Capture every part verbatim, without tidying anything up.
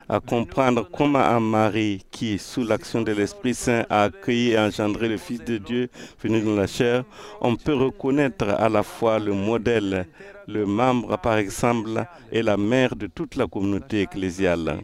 à comprendre comment un Marie qui, sous l'action de l'Esprit Saint, a accueilli et engendré le Fils de Dieu venu dans la chair, on peut reconnaître à la fois le modèle, le membre par exemple et la mère de toute la communauté ecclésiale.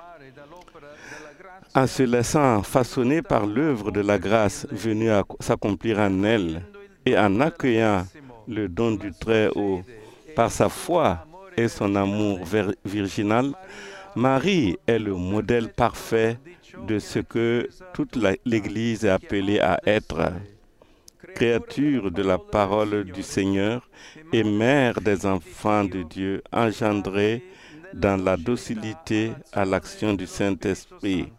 En se laissant façonner par l'œuvre de la grâce venue à s'accomplir en elle et en accueillant le don du Très-Haut par sa foi et son amour virginal, Marie est le modèle parfait de ce que toute l'Église est appelée à être, créature de la parole du Seigneur et mère des enfants de Dieu, engendrée dans la docilité à l'action du Saint-Esprit.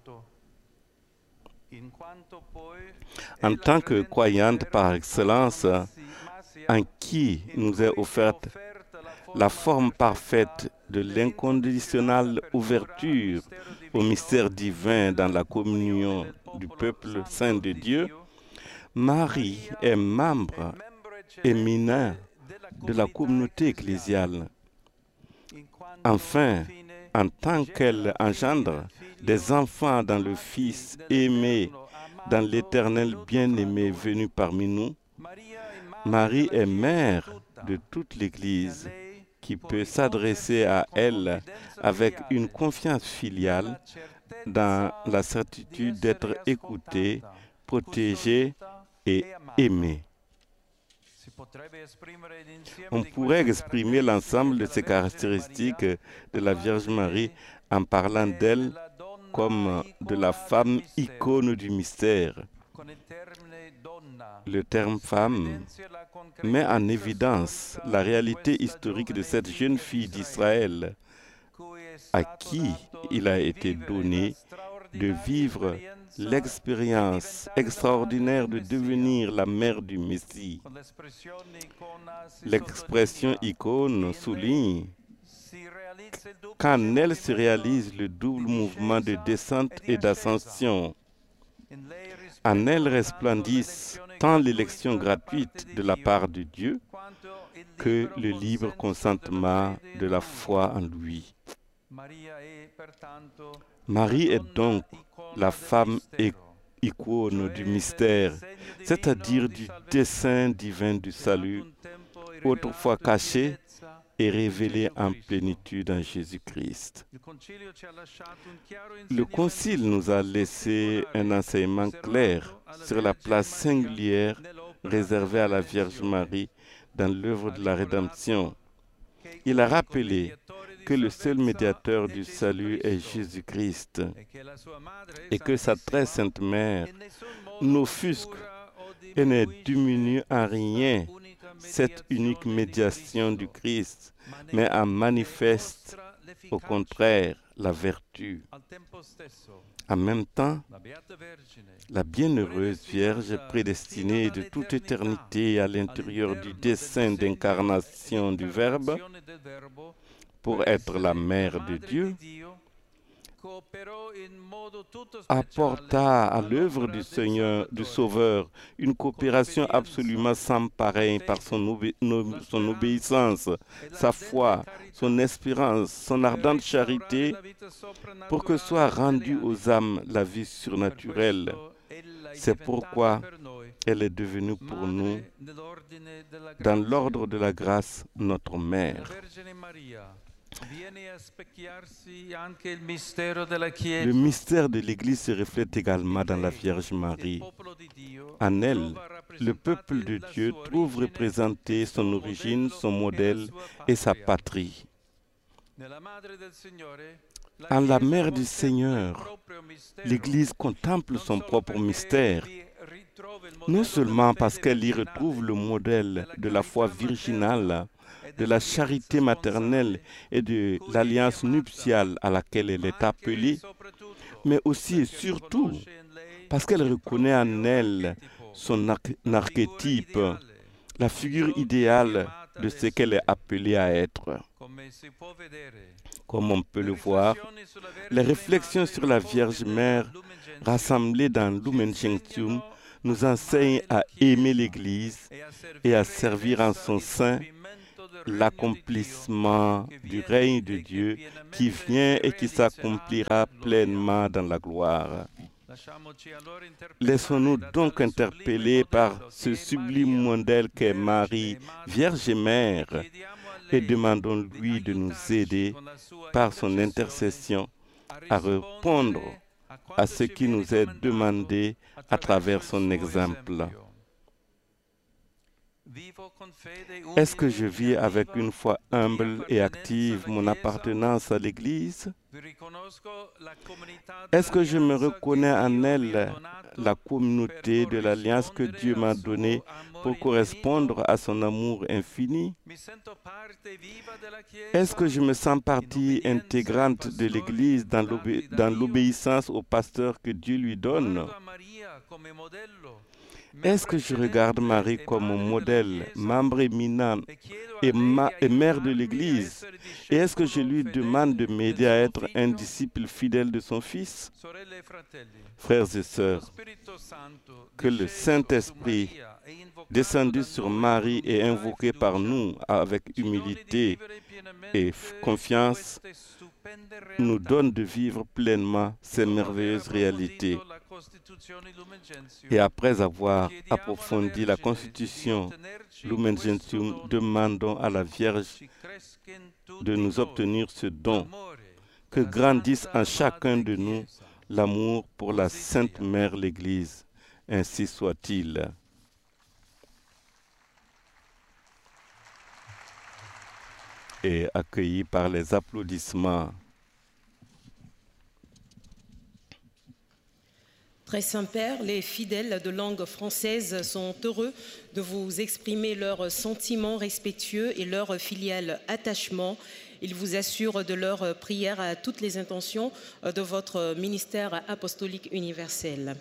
En tant que croyante par excellence, en qui nous est offerte la forme parfaite de l'inconditionnelle ouverture au mystère divin dans la communion du peuple saint de Dieu, Marie est membre éminent de la communauté ecclésiale. Enfin, en tant qu'elle engendre des enfants dans le Fils aimé, dans l'Éternel bien-aimé venu parmi nous, Marie est mère de toute l'Église qui peut s'adresser à elle avec une confiance filiale dans la certitude d'être écoutée, protégée et aimée. On pourrait exprimer l'ensemble de ces caractéristiques de la Vierge Marie en parlant d'elle comme de la femme icône du mystère. Le terme femme met en évidence la réalité historique de cette jeune fille d'Israël à qui il a été donné de vivre l'expérience extraordinaire de devenir la mère du Messie. L'expression icône souligne qu'en elle se réalise le double mouvement de descente et d'ascension. En elle resplendissent tant l'élection gratuite de la part de Dieu que le libre consentement de la foi en lui. Marie est donc la femme icône du mystère, c'est-à-dire du dessein divin du salut, autrefois caché et révélé en plénitude en Jésus-Christ. Le Concile nous a laissé un enseignement clair sur la place singulière réservée à la Vierge Marie dans l'œuvre de la rédemption. Il a rappelé que le seul médiateur du salut est Jésus-Christ et que sa très sainte mère n'offusque et ne diminue en rien cette unique médiation du Christ, mais en manifeste au contraire la vertu. En même temps, la bienheureuse Vierge prédestinée de toute éternité à l'intérieur du dessein d'incarnation du Verbe, pour être la mère de Dieu, apporta à l'œuvre du Seigneur, du Sauveur, une coopération absolument sans pareille par son, obé son obéissance, sa foi, son espérance, son ardente charité, pour que soit rendue aux âmes la vie surnaturelle. C'est pourquoi elle est devenue pour nous, dans l'ordre de la grâce, notre mère. Le mystère de l'Église se reflète également dans la Vierge Marie. En elle, le peuple de Dieu trouve représentée son origine, son modèle et sa patrie. En la mère du Seigneur, l'Église contemple son propre mystère, non seulement parce qu'elle y retrouve le modèle de la foi virginale, de la charité maternelle et de l'alliance nuptiale à laquelle elle est appelée, mais aussi et surtout parce qu'elle reconnaît en elle son archétype, la figure idéale de ce qu'elle est appelée à être. Comme on peut le voir, les réflexions sur la Vierge Mère rassemblées dans Lumen Gentium nous enseignent à aimer l'Église et à servir en son sein l'accomplissement du règne de Dieu qui vient et qui s'accomplira pleinement dans la gloire. Laissons-nous donc interpeller par ce sublime modèle qu'est Marie, Vierge et Mère, et demandons-lui de nous aider par son intercession à répondre à ce qui nous est demandé à travers son exemple. Est-ce que je vis avec une foi humble et active mon appartenance à l'Église? Est-ce que je me reconnais en elle, la communauté de l'alliance que Dieu m'a donnée pour correspondre à son amour infini? Est-ce que je me sens partie intégrante de l'Église dans l'obé- dans l'obéissance au pasteur que Dieu lui donne? Est-ce que je regarde Marie comme mon modèle, membre éminent et, ma- et mère de l'Église? Et est-ce que je lui demande de m'aider à être un disciple fidèle de son Fils? Frères et sœurs, que le Saint-Esprit, descendu sur Marie et invoqué par nous avec humilité et confiance, nous donne de vivre pleinement ces merveilleuses réalités. Et après avoir approfondi la Constitution Lumen Gentium, demandons à la Vierge de nous obtenir ce don, que grandisse en chacun de nous l'amour pour la Sainte Mère l'Église. Ainsi soit-il. Et accueilli par les applaudissements. Très Saint-Père, les fidèles de langue française sont heureux de vous exprimer leurs sentiments respectueux et leur filial attachement. Ils vous assurent de leur prière à toutes les intentions de votre ministère apostolique universel.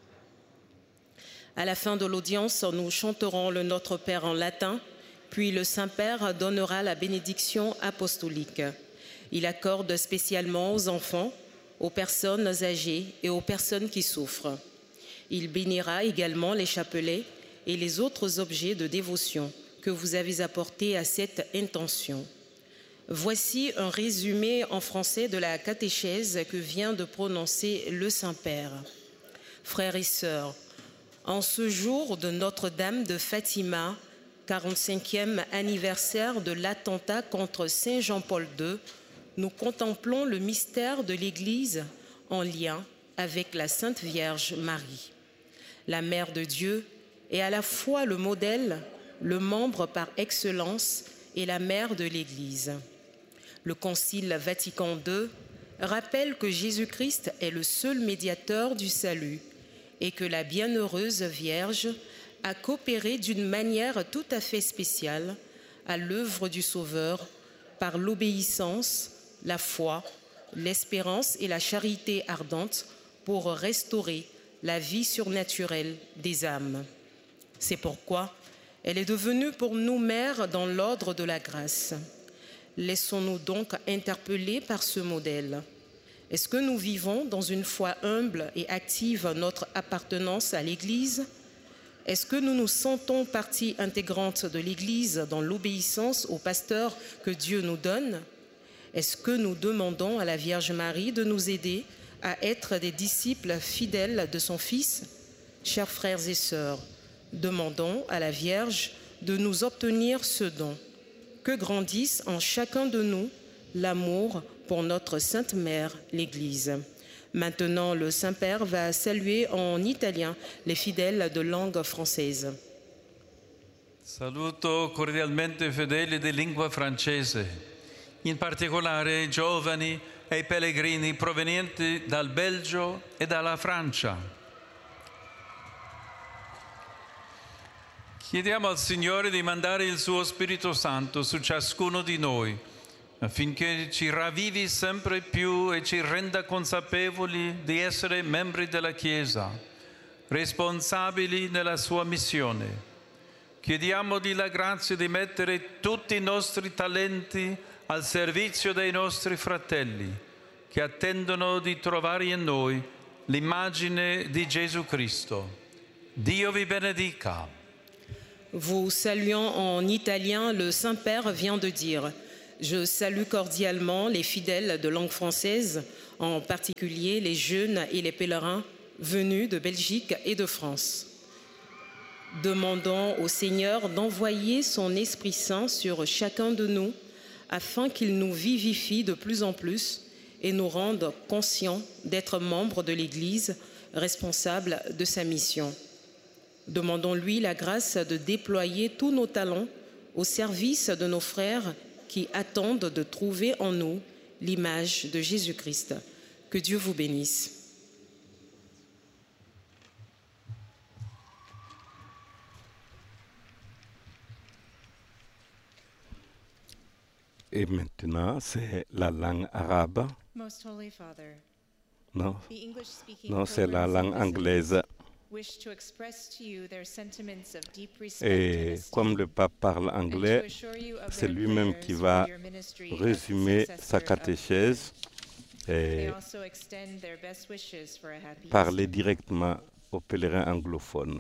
À la fin de l'audience, nous chanterons le Notre Père en latin, puis le Saint-Père donnera la bénédiction apostolique. Il accorde spécialement aux enfants, aux personnes âgées et aux personnes qui souffrent. Il bénira également les chapelets et les autres objets de dévotion que vous avez apportés à cette intention. Voici un résumé en français de la catéchèse que vient de prononcer le Saint-Père. Frères et sœurs, en ce jour de Notre-Dame de Fatima, quarante-cinquième anniversaire de l'attentat contre Saint Jean-Paul deux, nous contemplons le mystère de l'Église en lien avec la Sainte Vierge Marie. La Mère de Dieu est à la fois le modèle, le membre par excellence et la mère de l'Église. Le Concile Vatican deux rappelle que Jésus-Christ est le seul médiateur du salut et que la Bienheureuse Vierge a coopéré d'une manière tout à fait spéciale à l'œuvre du Sauveur par l'obéissance, la foi, l'espérance et la charité ardente pour restaurer la vie surnaturelle des âmes. C'est pourquoi elle est devenue pour nous mère dans l'ordre de la grâce. Laissons-nous donc interpeller par ce modèle. Est-ce que nous vivons dans une foi humble et active notre appartenance à l'Église? Est-ce que nous nous sentons partie intégrante de l'Église dans l'obéissance au pasteur que Dieu nous donne? Est-ce que nous demandons à la Vierge Marie de nous aider à être des disciples fidèles de son Fils? Chers frères et sœurs, demandons à la Vierge de nous obtenir ce don. Que grandisse en chacun de nous l'amour pour notre Sainte Mère, l'Église. Maintenant, le Saint-Père va saluer en italien les fidèles de langue française. Saluto cordialmente fedeli di lingua francese, in particolare i giovani e i pellegrini provenienti dal Belgio e dalla Francia. Chiediamo al Signore di mandare il suo Spirito Santo su ciascuno di noi, affinché ci ravvivi sempre più e ci renda consapevoli di essere membri della Chiesa, responsabili nella sua missione. Chiediamogli la grazia di mettere tutti i nostri talenti al servizio dei nostri fratelli, che attendono di trovare in noi l'immagine di Gesù Cristo. Dio vi benedica. Vous saluant en italien, le Saint-Père vient de dire « Je salue cordialement les fidèles de langue française, en particulier les jeunes et les pèlerins venus de Belgique et de France. » Demandons au Seigneur d'envoyer son Esprit Saint sur chacun de nous afin qu'il nous vivifie de plus en plus et nous rende conscients d'être membres de l'Église, responsables de sa mission. Demandons-lui la grâce de déployer tous nos talents au service de nos frères qui attendent de trouver en nous l'image de Jésus-Christ. Que Dieu vous bénisse. Et maintenant, c'est la langue arabe. Most Holy Father, Non, the English-speaking non c'est la pilgrims langue and visitors anglaise. wish to express to you their sentiments of deep respect Et and comme esteem, le pape parle and to anglais, assure you of c'est their lui-même prayers qui for va your ministry as résumer successor sa of catéchèse They et also extend their best wishes for a happy parler Easter. directement aux pèlerins anglophones.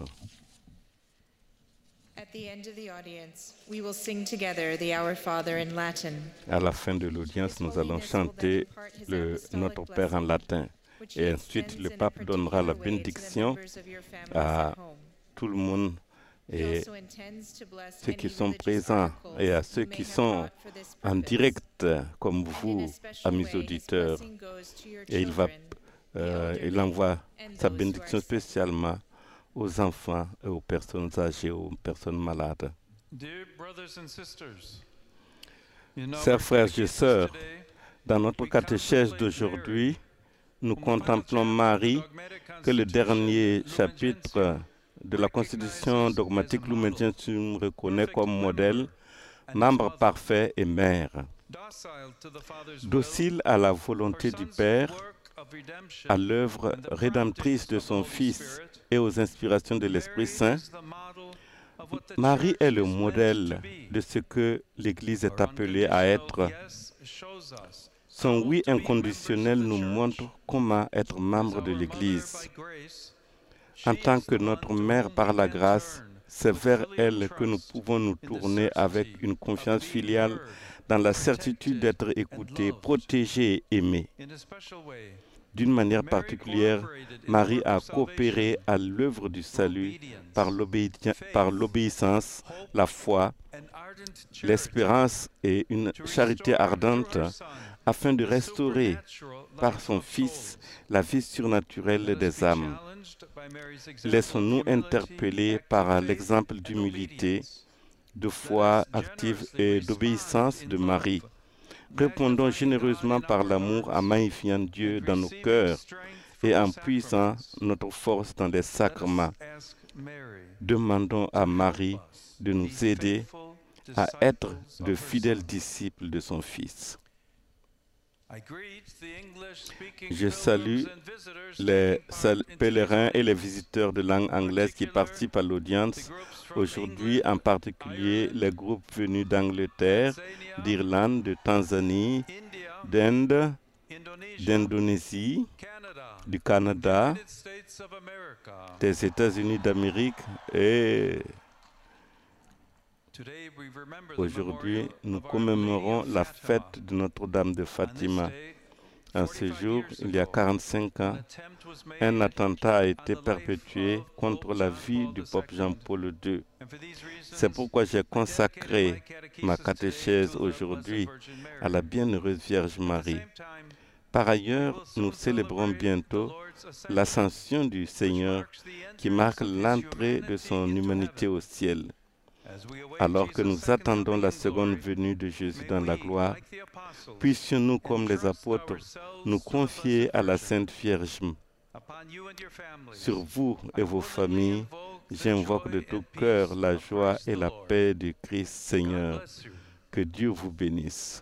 At the end of the audience, we will sing together the Our Father in Latin, À la fin de l'audience, nous allons chanter le Notre Père en latin. which Et he ensuite, extends le in a pape donnera la particular way to the bénédiction members of your families à at home. tout le monde He et also intends to bless ceux any qui sont religious présents articles et à you ceux may qui have sont brought for this en purpose. direct comme And in vous, a special amis way, his auditeurs. blessing goes to your Et il va, children, euh, the il elderly, envoie and sa those who bénédiction are sick. spécialement aux enfants et aux personnes âgées, aux personnes malades. Dear brothers and sisters, in our Chers frères et catechism sœurs, today, dans notre we catéchèse contemplate d'aujourd'hui, nous In the final contemplons chapter of the Marie, dogmatic que le constitution, dernier Lumen chapitre Gentium de la constitution recognizes dogmatique as a Lumen model, Gentium reconnaît perfect comme modèle member and membre mother, parfait et mère, docile to the Father's will, docile à la her volonté du Son's Père, work of redemption, à l'œuvre and the rédemptrice promptings de of son the Holy Fils Spirit. et aux inspirations de Mary l'Esprit Saint. is the model of what the Marie Church est le is meant modèle to be. de ce que l'Église est Our appelée à unconditional être. yes shows us Son how oui to be inconditionnel members of nous the montre church. comment être As membre our de mother l'Église. by grace, En she tant is que the one notre to mère whom par we la can grâce, turn c'est with vers filial elle que nous trust pouvons nous in the tourner avec certainty une of confiance being filiale heard, dans la certitude protected, d'être écoutée, loved. protégée et aimée. In a special way, D'une manière Mary particulière, cooperated in the Marie work a of salvation coopéré à l'œuvre du through salut obedience, par l'obédi- par l'obéissance, hope, la foi, and ardent charity, l'espérance et une to charité restore ardente through her Son afin de the restaurer supernatural par life son of Fils souls. la vie Let surnaturelle us des be âmes. challenged by Mary's example Laissons-nous of humility, interpeller active par faith, l'exemple and d'humilité, obedience. de Let foi us active generously et respond d'obéissance in de love, Marie. Répondons magnifying God généreusement in par our l'amour en hearts, magnifiant Dieu and dans nos receiving cœurs strength et from en the puissant sacraments. notre force dans les Let us sacrements. ask Mary Demandons à to Marie help us de be nous aider faithful à être disciples de of her fidèles Son. disciples de son Fils. I greet the English-speaking Je salue pilgrims and visitors les taking part sal- in today's pèlerins et les audience. visiteurs de langue anglaise qui participent à The l'audience groups from aujourd'hui, en England, particulier Ireland, les groupes venus d'Angleterre, Tanzania, d'Irlande, de Tanzanie, India, d'Inde, Indonesia, d'Indonésie, Canada, du Canada, United States of America. des États-Unis d'Amérique et Today we remember the aujourd'hui memorial nous of Our commémorons Lady la of Fatima. fête de Notre-Dame de On this Fatima. day, En ce forty-five jour, years il y a ago, quarante-cinq an ans, attempt was made un attentat a on été the life perpétué of contre Pope la John vie Paul du the pape Second. Jean-Paul deux. And for these C'est reasons, pourquoi j'ai I dedicated my consacré catechesis ma today catéchèse to the aujourd'hui Blessed Virgin à la Mary. bienheureuse Vierge At the Marie. same time, Par we ailleurs, will nous soon célébrons celebrate the bientôt Lord's Ascension, l'ascension du which Seigneur marks the qui entrance marque of his l'entrée de humanity son into humanité heaven. au ciel. As we await Alors que Jesus' nous second attendons coming la in seconde glory, venue de Jésus may dans la we, gloire, like the apostles, puissions-nous, comme les entrust apôtres, ourselves nous to the confier Blessed à la Virgin. Sainte Vierge. Upon you and your families, Sur vous I et vos willingly familles, invoke the j'invoque de joy tout and cœur peace la of joie Christ et the la Lord. paix du Christ God Seigneur. bless you. Que Dieu vous bénisse.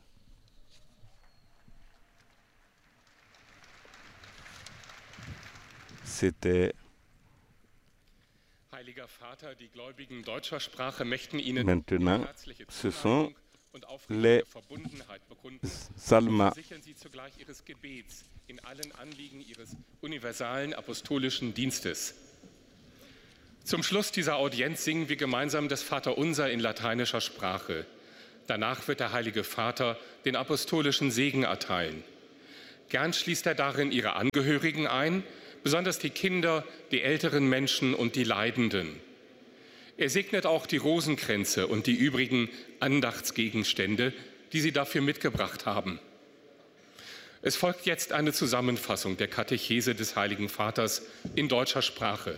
C'était Heiliger Vater, die Gläubigen deutscher Sprache möchten Ihnen maintenant, die herzliche ce sont Zuneigung und les aufrichtige Verbundenheit bekunden. Salma. Versichern Sie zugleich Ihres Gebets in allen Anliegen Ihres universalen apostolischen Dienstes. Zum Schluss dieser Audienz singen wir gemeinsam das Vaterunser in lateinischer Sprache. Danach wird der Heilige Vater den apostolischen Segen erteilen. Gern schließt er darin ihre Angehörigen ein, besonders die Kinder, die älteren Menschen und die Leidenden. Er segnet auch die Rosenkränze und die übrigen Andachtsgegenstände, die sie dafür mitgebracht haben. Es folgt jetzt eine Zusammenfassung der Katechese des Heiligen Vaters in deutscher Sprache.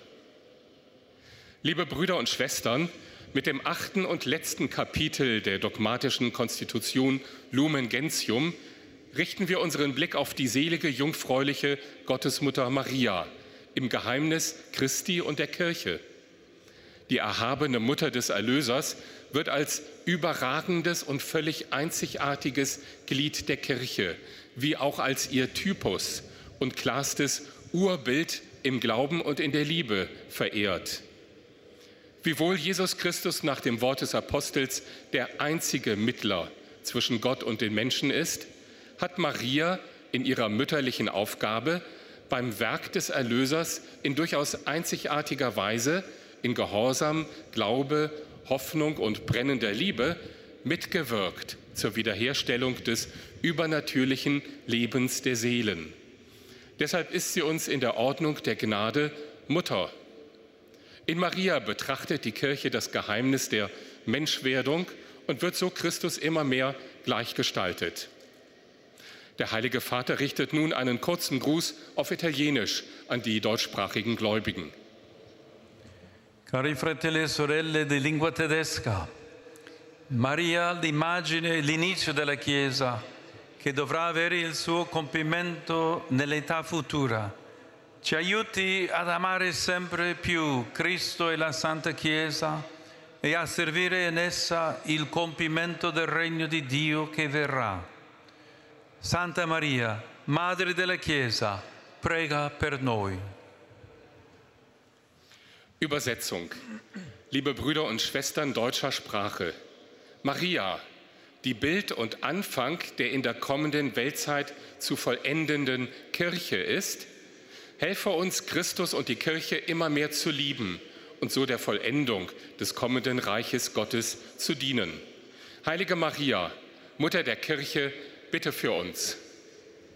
Liebe Brüder und Schwestern, mit dem achten und letzten Kapitel der dogmatischen Konstitution Lumen Gentium richten wir unseren Blick auf die selige, jungfräuliche Gottesmutter Maria im Geheimnis Christi und der Kirche. Die erhabene Mutter des Erlösers wird als überragendes und völlig einzigartiges Glied der Kirche, wie auch als ihr Typus und klarstes Urbild im Glauben und in der Liebe verehrt. Wiewohl Jesus Christus nach dem Wort des Apostels der einzige Mittler zwischen Gott und den Menschen ist, hat Maria in ihrer mütterlichen Aufgabe beim Werk des Erlösers in durchaus einzigartiger Weise in Gehorsam, Glaube, Hoffnung und brennender Liebe mitgewirkt zur Wiederherstellung des übernatürlichen Lebens der Seelen. Deshalb ist sie uns in der Ordnung der Gnade Mutter. In Maria betrachtet die Kirche das Geheimnis der Menschwerdung und wird so Christus immer mehr gleichgestaltet. Der Heilige Vater richtet nun einen kurzen Gruß auf Italienisch an die deutschsprachigen Gläubigen. Cari fratelli e sorelle di lingua tedesca, Maria, l'immagine e l'inizio della Chiesa, che dovrà avere il suo compimento nell'età futura, ci aiuti ad amare sempre più Cristo e la Santa Chiesa e a servire in essa il compimento del regno di Dio che verrà. Santa Maria, Madre della Chiesa, prega per noi. Übersetzung. Liebe Brüder und Schwestern deutscher Sprache. Maria, die Bild und Anfang der in der kommenden Weltzeit zu vollendenden Kirche ist, helfe uns, Christus und die Kirche immer mehr zu lieben und so der Vollendung des kommenden Reiches Gottes zu dienen. Heilige Maria, Mutter der Kirche, bitte für uns.